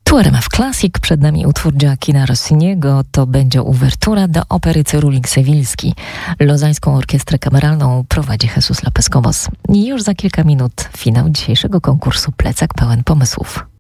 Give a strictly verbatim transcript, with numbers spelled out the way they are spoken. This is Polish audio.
Tu R M F Classic, przed nami utwór Gioachina Rossiniego, to będzie uwertura do opery Cyrulik Sewilski. Lozańską Orkiestrę Kameralną prowadzi Jesus Lopez Cobos. I już za kilka minut finał dzisiejszego konkursu Plecak pełen pomysłów.